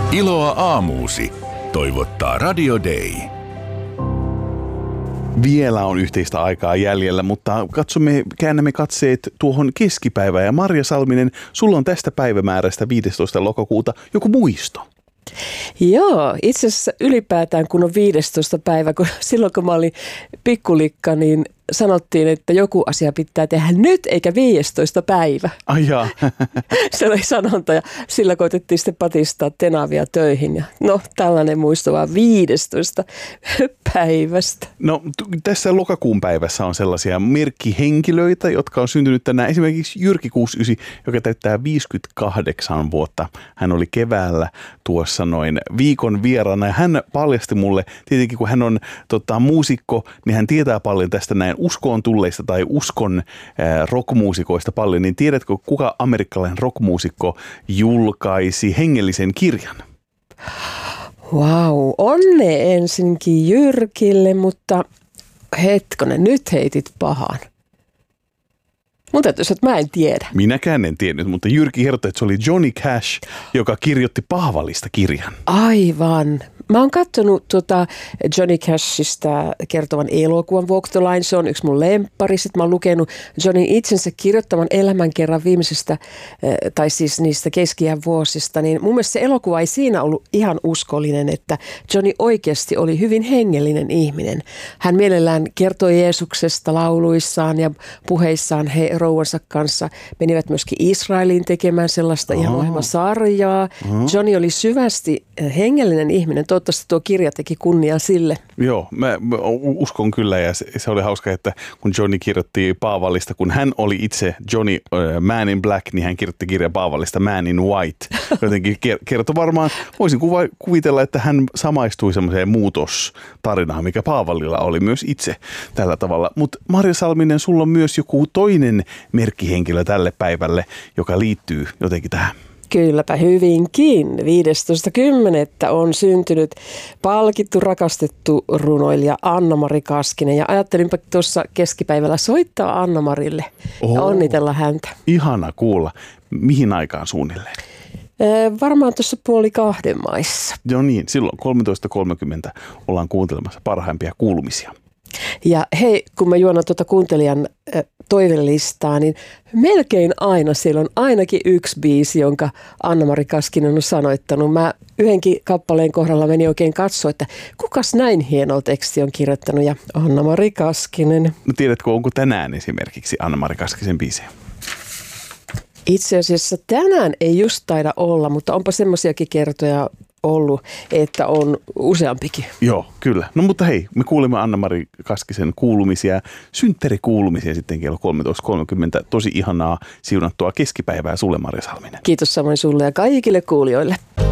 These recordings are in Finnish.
Iloa aamuusi. Toivottaa Radio Day. Vielä on yhteistä aikaa jäljellä, mutta käännämme katseet tuohon keskipäivään. Ja Marja Salminen, sulla on tästä päivämäärästä 15. lokakuuta joku muisto. Joo, itse asiassa ylipäätään kun on 15. päivä, kun silloin kun mä olin pikkulikka, niin sanottiin, että joku asia pitää tehdä nyt eikä 15. päivä. Ai jaa. Se oli sanonta ja sillä koitettiin sitten patistaa tenavia töihin. Ja no tällainen muisto vaan 15. päivästä. No tässä lokakuun päivässä on sellaisia merkkihenkilöitä, jotka on syntynyt tänään. Esimerkiksi Jyrki 69, joka täyttää 58 vuotta. Hän oli keväällä tuossa noin viikon vieraana ja hän paljasti mulle, tietenkin kun hän on muusikko, niin hän tietää paljon tästä näin uskoon tulleista tai uskon rockmuusikoista paljon, niin tiedätkö, kuka amerikkalainen rockmuusikko julkaisi hengellisen kirjan? Vau, onne ensinkin Jyrkille, mutta hetkonen, nyt heitit pahan. Mun täytyy sanoa, että mä en tiedä. Minäkään en tiennyt, mutta Jyrki kertoi, että se oli Johnny Cash, joka kirjoitti Paavalista kirjan. Aivan. Mä oon katsonut Johnny Cashista kertovan elokuvan Walk the Line. Se on yksi mun lemppari. Sitten mä oon lukenut Johnny itsensä kirjoittaman elämänkerran viimeisestä, tai siis niistä keskiään vuosista. Niin mun mielestä se elokuva ei siinä ollut ihan uskollinen, että Johnny oikeasti oli hyvin hengellinen ihminen. Hän mielellään kertoi Jeesuksesta lauluissaan ja puheissaan he rouvansa kanssa. Menivät myöskin Israeliin tekemään sellaista ihan ohjelmasarjaa. Johnny oli syvästi hengellinen ihminen. Toivottavasti tuo kirja teki kunniaa sille. Joo, mä uskon kyllä ja se oli hauska, että kun Johnny kirjoitti Paavallista, kun hän oli itse Johnny Man in Black, niin hän kirjoitti kirjan Paavallista Man in White. Jotenkin kertoi varmaan, voisin kuvitella, että hän samaistui semmoiseen muutostarinaan, mikä Paavallilla oli myös itse tällä tavalla. Mutta Marja Salminen, sulla on myös joku toinen merkkihenkilö tälle päivälle, joka liittyy jotenkin tähän. Kylläpä hyvinkin. 15.10. on syntynyt palkittu, rakastettu runoilija Anna-Mari Kaskinen. Ja ajattelinpä tuossa keskipäivällä soittaa Anna-Marille ja onnitella häntä. Ihana kuulla. Mihin aikaan suunnilleen? Varmaan tuossa 1:30 maissa. Joo niin, silloin 13.30 ollaan kuuntelemassa parhaimpia kuulumisia. Ja hei, kun mä juonan kuuntelijan toivelistaa, niin melkein aina siellä on ainakin yksi biisi, jonka Anna-Mari Kaskinen on sanoittanut. Mä yhdenkin kappaleen kohdalla menin oikein katsoa, että kukas näin hieno teksti on kirjoittanut, ja Anna-Mari Kaskinen. No tiedätkö, onko tänään esimerkiksi Anna-Mari Kaskisen biisejä? Itse asiassa tänään ei just taida olla, mutta onpa semmoisiakin kertoja ollut, että on useampikin. Joo, kyllä. No mutta hei, me kuulemme Anna-Mari Kaskisen kuulumisia, synttärikuulumisia sitten kello 13.30. Tosi ihanaa siunattua keskipäivää sulle, Marja Salminen. Kiitos samoin sulle ja kaikille kuulijoille.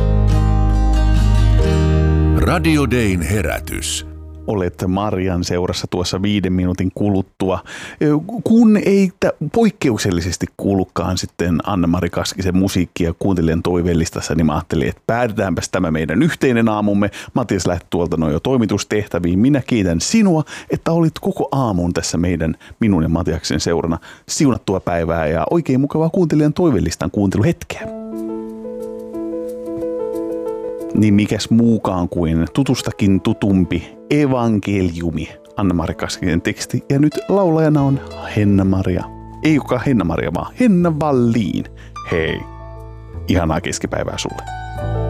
Radio Dayn herätys. Olet Marjan seurassa tuossa 5 minuutin kuluttua. Kun ei poikkeuksellisesti kuulukaan sitten Anna-Mari Kaskisen musiikkia kuuntelijan toiveellistassa, niin mä ajattelin, että päätetäänpäs tämä meidän yhteinen aamumme. Matias lähti tuolta jo toimitustehtäviin. Minä kiitän sinua, että olit koko aamun tässä minun ja Matiaksen seurana siunattua päivää ja oikein mukavaa kuuntelijan toiveellistan kuunteluhetkeä. Niin mikäs muukaan kuin tutustakin tutumpi evankeliumi, Anna-Mari Kaskisen teksti. Ja nyt laulajana on Henna-Maria. Ei joka Henna-Maria, vaan Henna Wallin. Hei, ihanaa keskipäivää sulle.